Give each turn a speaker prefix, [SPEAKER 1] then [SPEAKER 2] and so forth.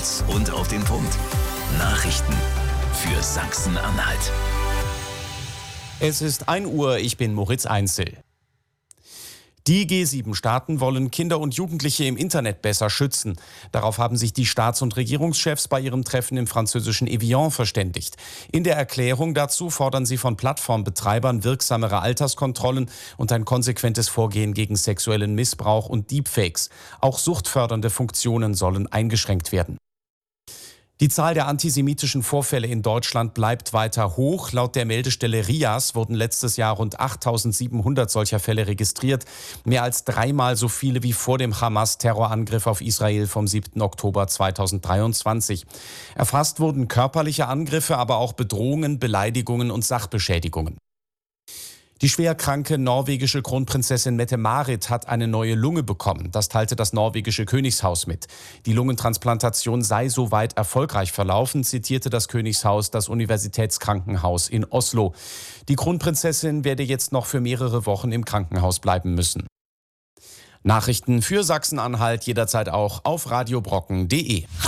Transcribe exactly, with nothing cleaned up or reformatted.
[SPEAKER 1] Kurz und auf den Punkt. Nachrichten für Sachsen-Anhalt.
[SPEAKER 2] Es ist ein Uhr, ich bin Moritz Einzel. Die G sieben Staaten wollen Kinder und Jugendliche im Internet besser schützen. Darauf haben sich die Staats- und Regierungschefs bei ihrem Treffen im französischen Evian verständigt. In der Erklärung dazu fordern sie von Plattformbetreibern wirksamere Alterskontrollen und ein konsequentes Vorgehen gegen sexuellen Missbrauch und Deepfakes. Auch suchtfördernde Funktionen sollen eingeschränkt werden. Die Zahl der antisemitischen Vorfälle in Deutschland bleibt weiter hoch. Laut der Meldestelle RIAS wurden letztes Jahr rund achttausendsiebenhundert solcher Fälle registriert. Mehr als dreimal so viele wie vor dem Hamas-Terrorangriff auf Israel vom siebten Oktober zweitausenddreiundzwanzig. Erfasst wurden körperliche Angriffe, aber auch Bedrohungen, Beleidigungen und Sachbeschädigungen. Die schwerkranke norwegische Kronprinzessin Mette-Marit hat eine neue Lunge bekommen. Das teilte das norwegische Königshaus mit. Die Lungentransplantation sei soweit erfolgreich verlaufen, zitierte das Königshaus das Universitätskrankenhaus in Oslo. Die Kronprinzessin werde jetzt noch für mehrere Wochen im Krankenhaus bleiben müssen. Nachrichten für Sachsen-Anhalt jederzeit auch auf radiobrocken punkt de.